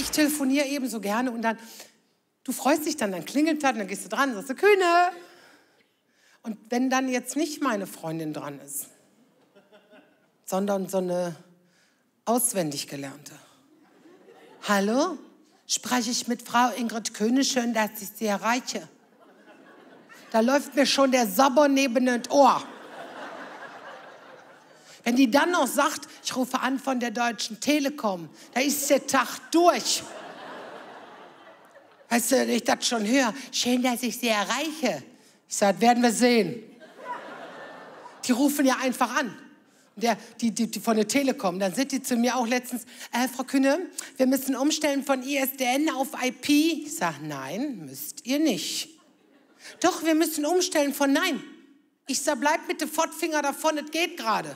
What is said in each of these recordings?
ich telefoniere eben so gerne und dann, du freust dich dann klingelt das, dann gehst du dran, sagst du, Kühne. Und wenn dann jetzt nicht meine Freundin dran ist, sondern so eine auswendig gelernte. Hallo, spreche ich mit Frau Ingrid Kühne, schön, dass ich Sie erreiche. Da läuft mir schon der Sabber neben das Ohr. Wenn die dann noch sagt, ich rufe an von der Deutschen Telekom, da ist der Tag durch. Weißt du, wenn ich das schon höre, schön, dass ich Sie erreiche. Ich sage, werden wir sehen. Die rufen ja einfach an. Die von der Telekom, dann sind die zu mir auch letztens, Frau Kühne, wir müssen umstellen von ISDN auf IP. Ich sage, nein, müsst ihr nicht. Doch, wir müssen umstellen von nein. Ich sage, bleibt mit dem Fortfinger davon, es geht gerade.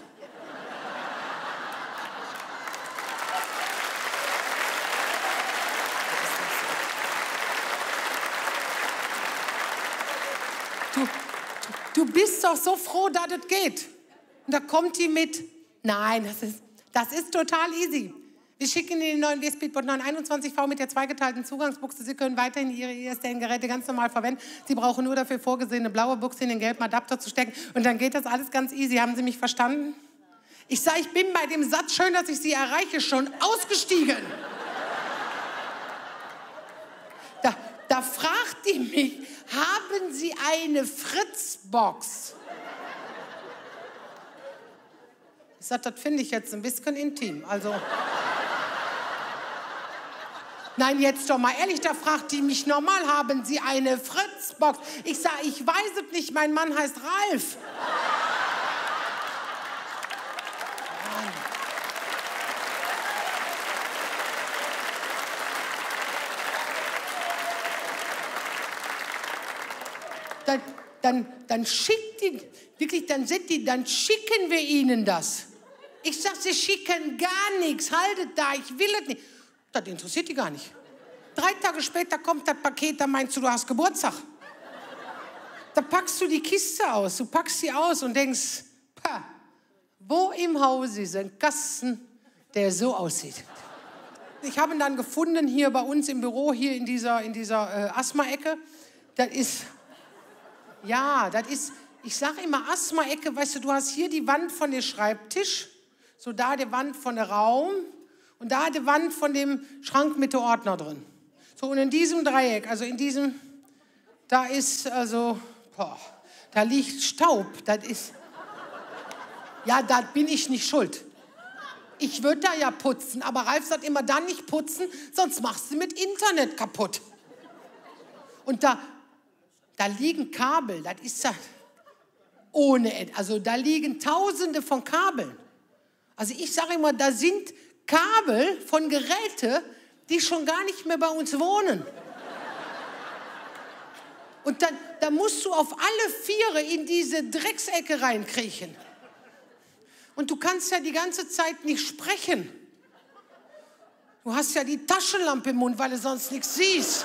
Du bist doch so froh, dass es geht. Und da kommt die mit, nein, das ist total easy. Wir schicken Ihnen den neuen W-Speedbot 921V mit der zweigeteilten Zugangsbuchse. Sie können weiterhin Ihre ISDN-Geräte ganz normal verwenden. Sie brauchen nur dafür vorgesehene blaue Buchse in den gelben Adapter zu stecken. Und dann geht das alles ganz easy. Haben Sie mich verstanden? Ich sage, ich bin bei dem Satz, schön, dass ich Sie erreiche, schon ausgestiegen. Da fragt die mich, haben Sie eine Fritzbox? Ich sage, das finde ich jetzt ein bisschen intim. Also, nein, jetzt doch mal ehrlich, da fragt die mich normal, haben Sie eine Fritzbox? Ich sage, ich weiß es nicht, mein Mann heißt Ralf. Dann schickt die, wirklich, dann schicken wir Ihnen das. Ich sag, Sie schicken gar nichts, haltet da, ich will es nicht. Das interessiert die gar nicht. 3 Tage später kommt das Paket, da meinst du hast Geburtstag. Da packst du die Kiste aus, du packst sie aus und denkst, pah, wo im Hause ist ein Kasten, der so aussieht? Ich habe ihn dann gefunden hier bei uns im Büro, hier in dieser Asthma-Ecke. Das ist... Ja, das ist, ich sage immer Asthma-Ecke, weißt du hast hier die Wand von dem Schreibtisch, so da die Wand von der Raum und da die Wand von dem Schrank mit der Ordner drin. So, und in diesem Dreieck, also in diesem, da ist also, da liegt Staub, das ist, ja, da bin ich nicht schuld. Ich würde da ja putzen, aber Ralf sagt immer, dann nicht putzen, sonst machst du mit Internet kaputt. Und da liegen Kabel, das ist ja ohne Ende. Also da liegen Tausende von Kabeln. Also ich sage immer, da sind Kabel von Geräten, die schon gar nicht mehr bei uns wohnen. Und dann musst du auf alle Viere in diese Drecksecke reinkriechen. Und du kannst ja die ganze Zeit nicht sprechen. Du hast ja die Taschenlampe im Mund, weil du sonst nichts siehst.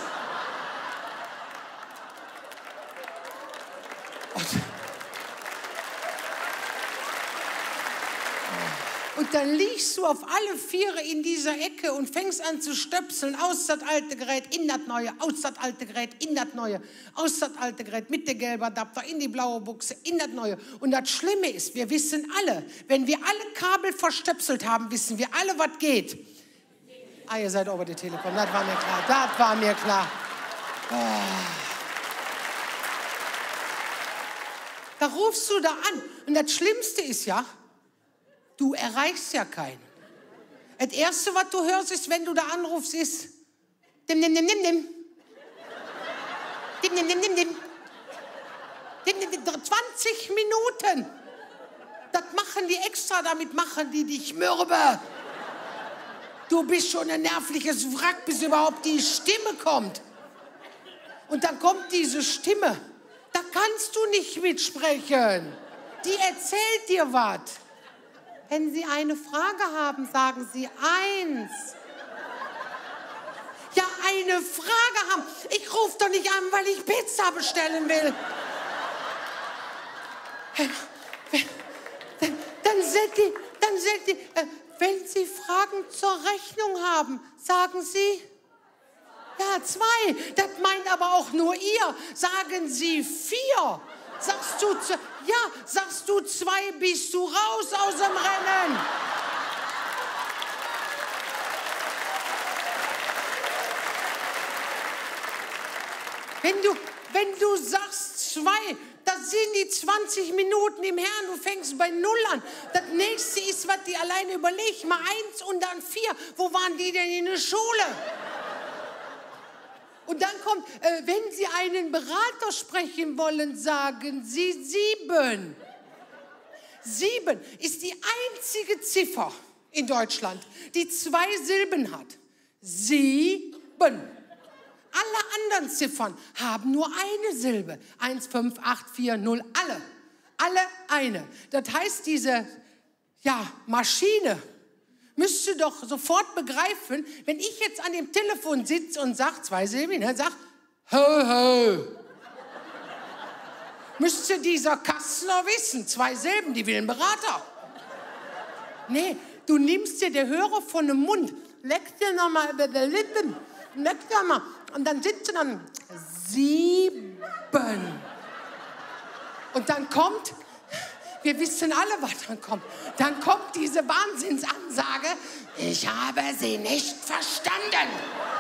Und dann liegst du auf alle Viere in dieser Ecke und fängst an zu stöpseln. Aus das alte Gerät, in das neue, aus das alte Gerät, in das neue, aus das alte Gerät, mit der gelben Adapter, in die blaue Buchse, in das neue. Und das Schlimme ist, wir wissen alle, wenn wir alle Kabel verstöpselt haben, wissen wir alle, was geht. Ah, ihr seid über die Telekom, das war mir klar, das war mir klar. Da rufst du da an. Und das Schlimmste ist ja, du erreichst ja keinen. Das Erste, was du hörst, ist, wenn du da anrufst, ist dim, dim, dim, dim, dim. Dim, dim, dim, dim, dim. Dim, dim, dim. 20 Minuten. Das machen die extra, damit machen die dich mürbe. Du bist schon ein nervliches Wrack, bis überhaupt die Stimme kommt. Und dann kommt diese Stimme. Da kannst du nicht mitsprechen. Die erzählt dir was. Wenn Sie eine Frage haben, sagen Sie 1. Ja, eine Frage haben. Ich rufe doch nicht an, weil ich Pizza bestellen will. Dann sind die, wenn Sie Fragen zur Rechnung haben, sagen Sie Ja, 2. Das meint aber auch nur ihr. Sagen Sie 4. Sagst du 2, bist du raus aus dem Rennen. Wenn du sagst 2, das sind die 20 Minuten im Herrn, du fängst bei 0 an. Das nächste ist, was die alleine überlegt, mal 1 und dann 4. Wo waren die denn in der Schule? Und dann kommt, wenn Sie einen Berater sprechen wollen, sagen Sie 7. 7 ist die einzige Ziffer in Deutschland, die 2 Silben hat. 7. Alle anderen Ziffern haben nur eine Silbe. 1, 5, 8, 4, 0, alle eine. Das heißt, diese Maschine müsste doch sofort begreifen, wenn ich jetzt an dem Telefon sitze und sage, 2 Silben, dann sag, hö. Müsste dieser Kastler wissen, 2 Silben, die will einen Berater. Nee, du nimmst dir der Hörer von dem Mund, leckst dir nochmal über die Lippen, leckst dir mal. Und dann sitzt du dann 7. Und dann kommt, wir wissen alle, was dann kommt. Dann kommt diese Wahnsinnsansage, ich habe sie nicht verstanden.